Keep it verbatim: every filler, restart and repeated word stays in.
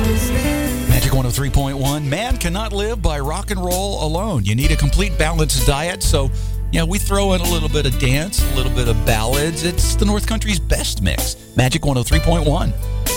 Magic one oh three point one. Man cannot live by rock and roll alone. You need a complete balanced diet. So, yeah, we throw in a little bit of dance, a little bit of ballads. It's the North Country's best mix. Magic one oh three point one.